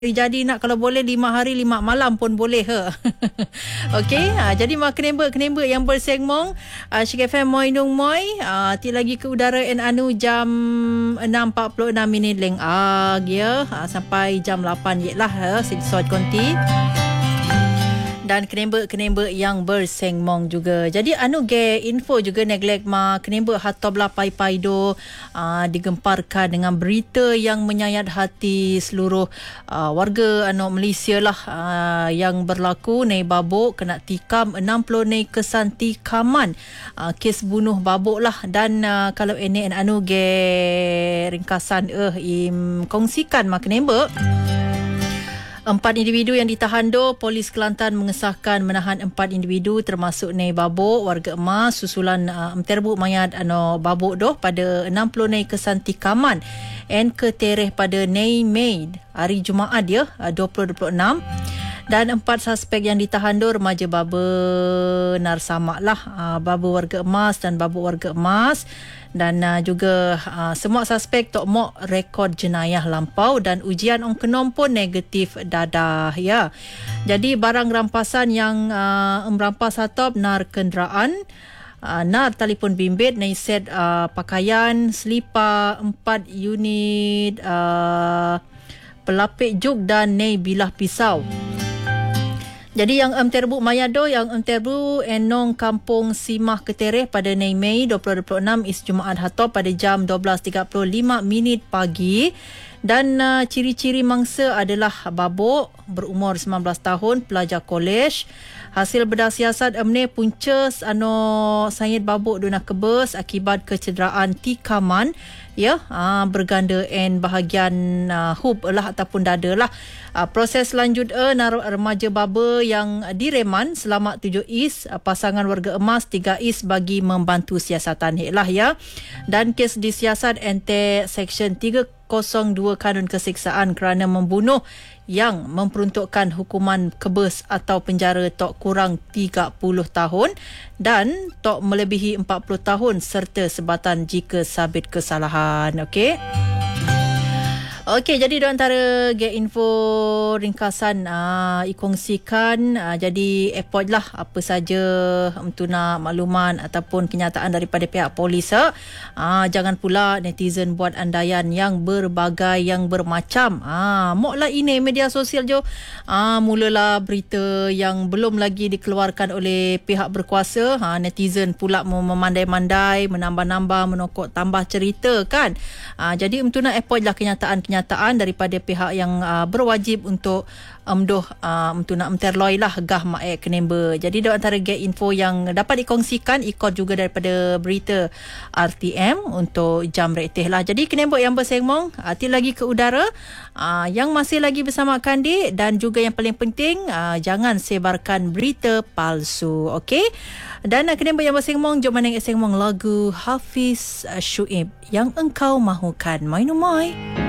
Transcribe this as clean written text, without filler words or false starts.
jadi nak kalau boleh 5 hari 5 malam pun boleh he. Okey, jadi mak kenembek yang bersengmong Shik FM Moi Nung Moi ti lagi ke udara anu jam 6.46 minit leng ya sampai jam 8 je lah sedisot konti dan kenembek yang bersengmong juga. Jadi ge info juga neglek ma kenembek hatoblah pai do digemparkan dengan berita yang menyayat hati seluruh warga Malaysia lah yang berlaku nei babuk kena tikam 60 nei kesan tikaman kes bunuh babuk lah dan kalau ini ge ringkasan im kongsikan mak kenembek 4 individu yang ditahan polis Kelantan mengesahkan menahan 4 individu termasuk nei babuk warga emas susulan terbuk mayat babuk pada 60 nei kesan tikaman and ketereh pada nei Mei hari Jumaat 2026 dan 4 suspek yang ditahan remaja baba narsamak lah baba warga emas dan babuk warga emas dan juga semua suspek tok mok rekod jenayah lampau dan ujian ong kenom pun negatif dadah ya. Jadi barang rampasan yang merampas hatop nar kenderaan nar telefon bimbit nei set pakaian selipar 4 unit pelapik juk dan nei bilah pisau. Jadi yang terbuk mayat yang terbuk enong kampung Simah Ketereh pada Mei 2026 is Jumaat hatop pada jam 12.35 minit pagi dan ciri-ciri mangsa adalah babuk berumur 19 tahun pelajar kolej. Hasil bedah siasat emne punca sayid babuk duna kebes akibat kecederaan tikaman berganda en bahagian hub lah ataupun dada lah. Proses selanjut remaja baba yang direman selama 7 is pasangan warga emas 3 is bagi membantu siasatan lah ya. Dan kes disiasat ente seksyen 302 Kanun Kesiksaan kerana membunuh yang memperuntukkan hukuman kebes atau penjara tok kurang 30 tahun dan tok melebihi 40 tahun serta sebatan jika sabit kesalahan. Okey, jadi antara get info ringkasan ikongsikan jadi airport lah apa saja nak makluman ataupun kenyataan daripada pihak polis jangan pula netizen buat andaian yang berbagai yang bermacam moklah ini media sosial jo mulalah berita yang belum lagi dikeluarkan oleh pihak berkuasa netizen pula memandai-mandai menambah-nambah menokok tambah cerita kan jadi nak airport lah kenyataan daripada pihak yang berwajib untuk nak menterloi lah gah mae kenembe. Jadi antara get info yang dapat dikongsikan ikut juga daripada berita RTM untuk jam rektih lah. Jadi kenembe yang bersengmong hati lagi ke udara yang masih lagi bersama Kandi dan juga yang paling penting jangan sebarkan berita palsu. Okey. Dan kenembe yang bersengmong jom meneng sengmong lagu Hafiz Shuib yang engkau mahukan. Moi no moi.